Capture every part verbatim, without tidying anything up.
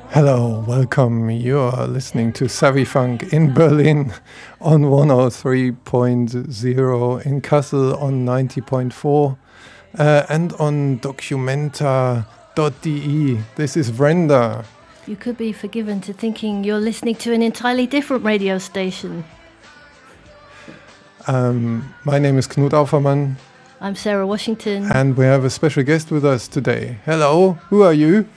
Hello, welcome. You are listening to Savvy Funk in Berlin on one oh three point oh, in Kassel on ninety point four, uh, and on documenta dot d e. This is Vrenda. You could be forgiven to thinking you're listening to an entirely different radio station. Um, my name is Knut Aufermann. I'm Sarah Washington. And we have a special guest with us today. Hello, who are you?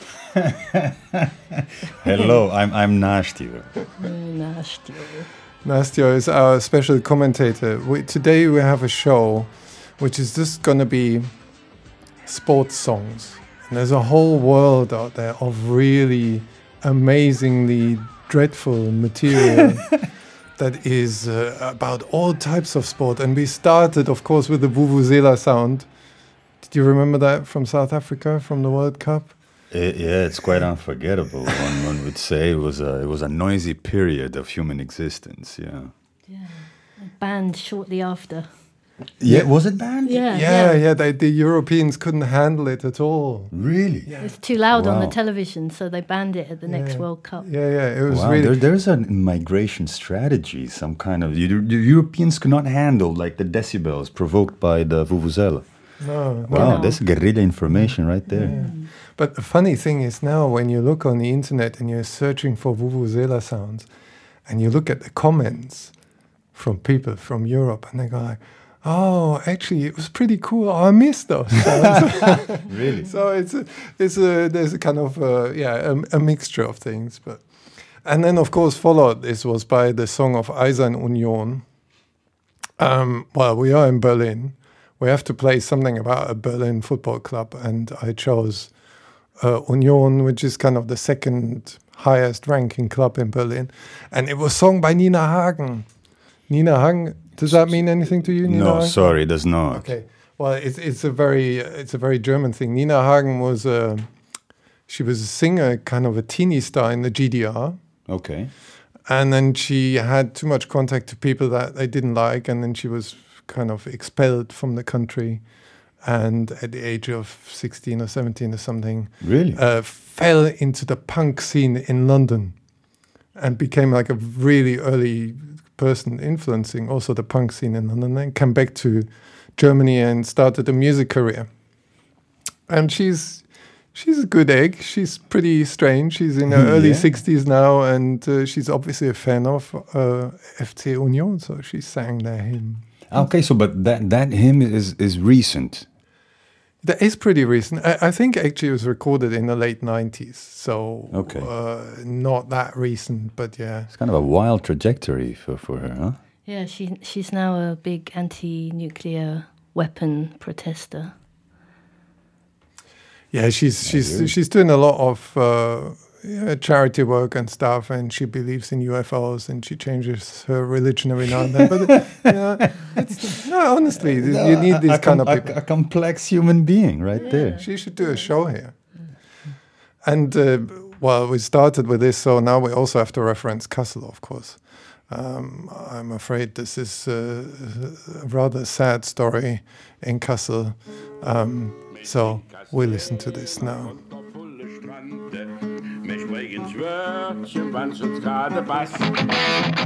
Hello, I'm I'm Nastio. Nastio. Nastio is our special commentator. We, today we have a show which is just going to be sports songs. And there's a whole world out there of really amazingly dreadful material that is uh, about all types of sport. And we started, of course, with the Vuvuzela sound. Did you remember that from South Africa, from the World Cup? It, yeah, it's quite unforgettable. One, one would say it was a it was a noisy period of human existence. Yeah. Yeah. Banned shortly after. Yeah, was it banned? Yeah. Yeah, yeah. yeah. They, the Europeans couldn't handle it at all. Really? Yeah. It's too loud Wow. on the television, so they banned it at the next Yeah. World Cup. Yeah, yeah. It was Wow, really. there, there's a migration strategy, some kind of. You, the Europeans could not handle like the decibels provoked by the vuvuzela. No, Wow, No. that's guerrilla information right there. Yeah. But the funny thing is now when you look on the internet and you're searching for Vuvuzela sounds and you look at the comments from people from Europe and they go like, oh, actually it was pretty cool. Oh, I missed those sounds. Really? So it's a, it's a, there's a kind of, uh, yeah, a, a mixture of things. But And then of course followed this was by the song of Eisern Union. Um, well, we are in Berlin. We have to play something about a Berlin football club and I chose Uh, Union, which is kind of the second highest ranking club in Berlin. And it was sung by Nina Hagen. Nina Hagen, does that mean anything to you, Nina No, Hagen? sorry, it does not. Okay. Well, it's it's a very it's a very German thing. Nina Hagen was a, she was a singer, kind of a teeny star in the G D R. Okay. And then she had too much contact to people that they didn't like, and then she was kind of expelled from the country. And at the age of sixteen or seventeen or something, Really? uh, fell into the punk scene in London and became like a really early person influencing also the punk scene in London, and came back to Germany and started a music career. And she's she's a good egg. She's pretty strange. She's in her Yeah. early sixties now, and uh, she's obviously a fan of uh, F C Union, so she sang their hymn. Okay, so but that that hymn is is recent. That is pretty recent. I, I think actually it was recorded in the late nineties, so Okay. uh, not that recent, but yeah. It's kind of a wild trajectory for, for her, huh? Yeah, she she's now a big anti-nuclear weapon protester. Yeah, she's she's really? she's doing a lot of uh, yeah, charity work and stuff, and she believes in U F Os, and she changes her religion every now and then. But uh, you know, it's, no, honestly, you need these a, kind com- of a, people. a complex human being right there. She should do a show here. And uh, well, we started with this, so now we also have to reference Kassel, of course. Um, I'm afraid this is uh, a rather sad story in Kassel. Um, so we listen to this now. Mich wegen Schwörchen, wann schon's gerade passt.